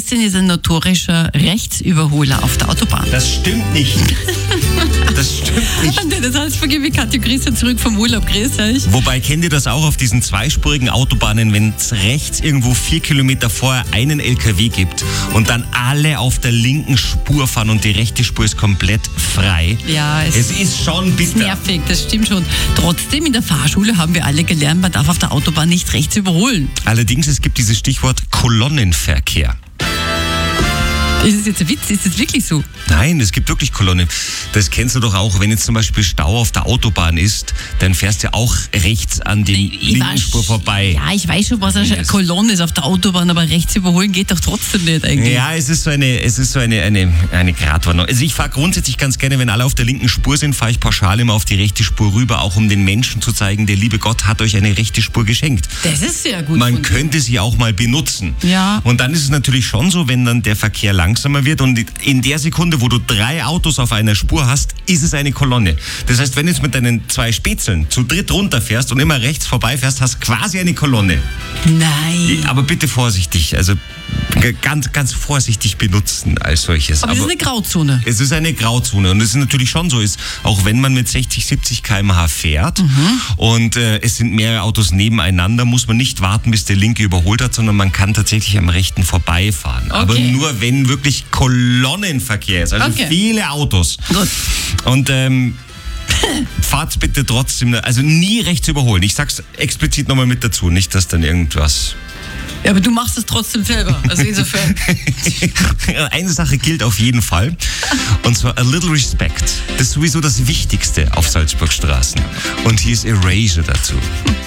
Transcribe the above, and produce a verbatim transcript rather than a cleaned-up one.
Christian ist ein notorischer Rechtsüberholer auf der Autobahn. Das stimmt nicht. Das stimmt nicht. Und das heißt, vergebe ich Katja Christian zurück vom Urlaub. Grüß euch. Wobei, kennt ihr das auch auf diesen zweispurigen Autobahnen, wenn es rechts irgendwo vier Kilometer vorher einen L K W gibt und dann alle auf der linken Spur fahren und die rechte Spur ist komplett frei? Ja, es, Es ist schon ist bitter. nervig, das stimmt schon. Trotzdem, in der Fahrschule haben wir alle gelernt, man darf auf der Autobahn nicht rechts überholen. Allerdings, es gibt dieses Stichwort Kolonnenverkehr. Ist es jetzt ein Witz? Ist es wirklich so? Nein, es gibt wirklich Kolonnen. Das kennst du doch auch, wenn jetzt zum Beispiel Stau auf der Autobahn ist, dann fährst du auch rechts an den Ich linken weiß- Spur vorbei. Ja, ich weiß schon, was eine Yes. Kolonne ist auf der Autobahn, aber rechts überholen geht doch trotzdem nicht eigentlich. Ja, es ist so eine, es ist so eine, eine, eine Gratwanderung. Also ich fahre grundsätzlich ganz gerne, wenn alle auf der linken Spur sind, fahre ich pauschal immer auf die rechte Spur rüber, auch um den Menschen zu zeigen, der liebe Gott hat euch eine rechte Spur geschenkt. Das ist sehr gut. Man von dir. könnte sie auch mal benutzen. Ja. Und dann ist es natürlich schon so, wenn dann der Verkehr langsamer wird und in der Sekunde, wo du drei Autos auf einer Spur hast, ist es eine Kolonne. Das heißt, wenn du jetzt mit deinen zwei Spätzeln zu dritt runterfährst und immer rechts vorbeifährst, hast quasi eine Kolonne. Nein. Aber bitte vorsichtig, also g- ganz, ganz vorsichtig benutzen als solches. Aber das ist eine Grauzone. Es ist eine Grauzone und es ist natürlich schon so, ist, auch wenn man mit sechzig, siebzig Kilometer pro Stunde fährt Mhm. und äh, es sind mehrere Autos nebeneinander, muss man nicht warten, bis der linke überholt hat, sondern man kann tatsächlich am rechten vorbeifahren. Aber Okay. nur, wenn wirklich Kolonnenverkehr ist, also Okay. viele Autos. Gut. Und ähm, fahrt bitte trotzdem, also nie rechts überholen. Ich sag's explizit nochmal mit dazu, nicht, dass dann irgendwas... Ja, aber du machst es trotzdem selber. Also insofern. Eine Sache gilt auf jeden Fall, und zwar a little respect. Das ist sowieso das Wichtigste auf Salzburgstraßen. Und hier ist Erasure dazu.